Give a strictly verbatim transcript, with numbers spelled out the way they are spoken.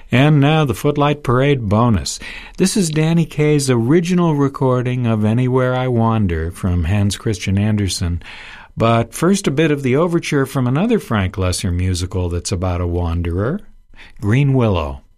And now the Footlight Parade bonus. This is Danny Kaye's original recording of Anywhere I Wander from Hans Christian Andersen. But first a bit of the overture from another Frank Loesser musical that's about a wanderer, Green Willow.